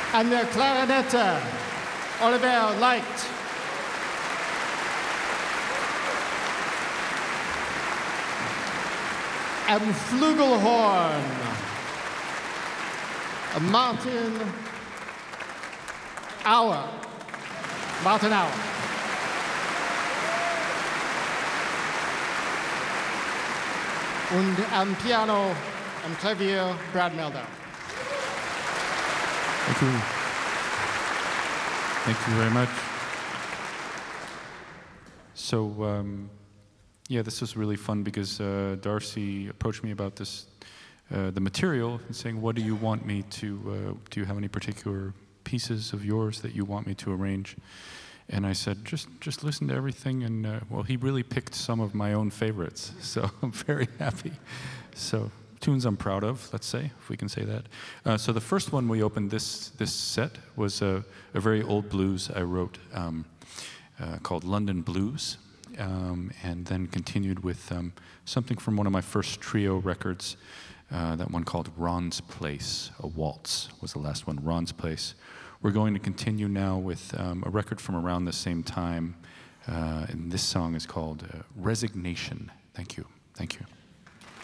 and the clarinet, Oliver Light. And flugelhorn, Martin Auer. Martin Auer. Und am Piano, am Klavier, Brad Mehldau. Thank you. Thank you very much. So, yeah, this was really fun because Darcy approached me about this, the material, and saying, "What do you want me to? Do you have any particular pieces of yours that you want me to arrange?" And I said, "Just listen to everything." And well, he really picked some of my own favorites, so I'm very happy. So tunes I'm proud of, let's say, if we can say that. So the first one we opened this set was a very old blues I wrote called London Blues. And then continued with something from one of my first trio records, that one called Ron's Place, a waltz was the last one, Ron's Place. We're going to continue now with a record from around the same time, and this song is called Resignation. Thank you. Thank you.